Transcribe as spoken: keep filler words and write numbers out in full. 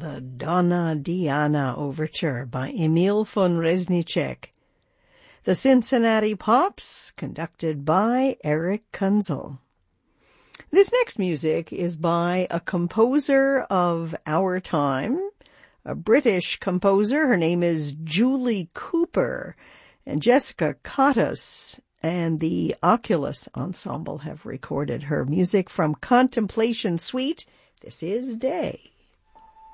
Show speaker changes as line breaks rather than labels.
the Donna Diana Overture by Emil von Reznicek. The Cincinnati Pops, conducted by Eric Kunzel. This next music is by a composer of our time, a British composer. Her name is Julie Cooper, and Jessica Cottas and the Oculus Ensemble have recorded her music from Contemplation Suite. This is Day.